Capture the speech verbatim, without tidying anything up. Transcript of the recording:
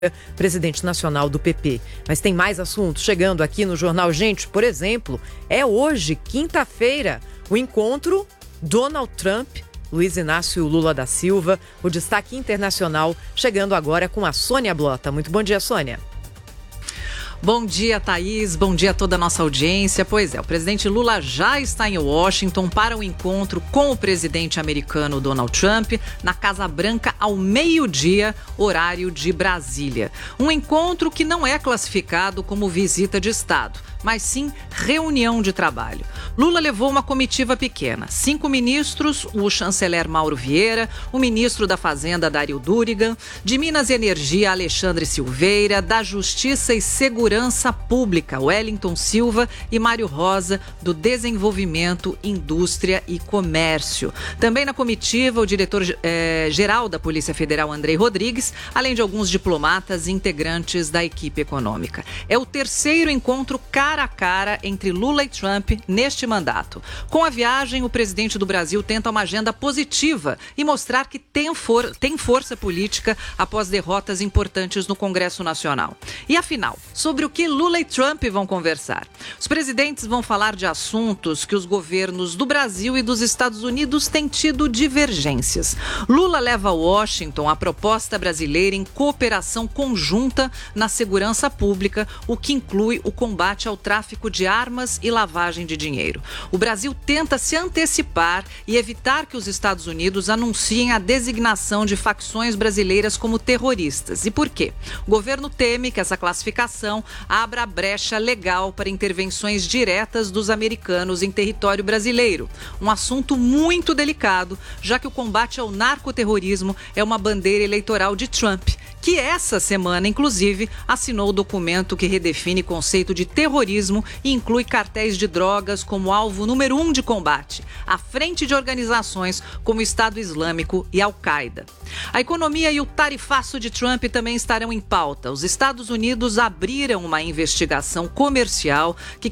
presidente nacional do P P. Mas tem mais assuntos chegando aqui no Jornal Gente. Por exemplo, é hoje, quinta-feira, o encontro Donald Trump, Luiz Inácio Lula da Silva. O destaque internacional chegando agora com a Sônia Blota. Muito bom dia, Sônia. Bom dia, Thaís. Bom dia a toda a nossa audiência. Pois é, o presidente Lula já está em Washington para o encontro com o presidente americano Donald Trump na Casa Branca ao meio-dia, horário de Brasília. Um encontro que não é classificado como visita de Estado, mas sim reunião de trabalho. Lula levou uma comitiva pequena, cinco ministros, o chanceler Mauro Vieira, o ministro da Fazenda Dario Durigan, de Minas e Energia Alexandre Silveira, da Justiça e Segurança Pública Wellington Silva e Mário Rosa, do Desenvolvimento, Indústria e Comércio. Também na comitiva o diretor-geral da Polícia Federal Andrei Rodrigues, além de alguns diplomatas e integrantes da equipe econômica. É o terceiro encontro cara a cara entre Lula e Trump neste mandato. Com a viagem, o presidente do Brasil tenta uma agenda positiva e mostrar que tem, for- tem força política após derrotas importantes no Congresso Nacional. E afinal, sobre o que Lula e Trump vão conversar? Os presidentes vão falar de assuntos que os governos do Brasil e dos Estados Unidos têm tido divergências. Lula leva a Washington a proposta brasileira em cooperação conjunta na segurança pública, o que inclui o combate ao tráfico de armas e lavagem de dinheiro. O Brasil tenta se antecipar e evitar que os Estados Unidos anunciem a designação de facções brasileiras como terroristas. E por quê? O governo teme que essa classificação abra brecha legal para intervenções diretas dos americanos em território brasileiro. Um assunto muito delicado, já que o combate ao narcoterrorismo é uma bandeira eleitoral de Trump, que essa semana, inclusive, assinou o documento que redefine o conceito de terrorismo e inclui cartéis de drogas como alvo número um de combate, à frente de organizações como o Estado Islâmico e Al-Qaeda. A economia e o tarifaço de Trump também estarão em pauta. Os Estados Unidos abriram uma investigação comercial que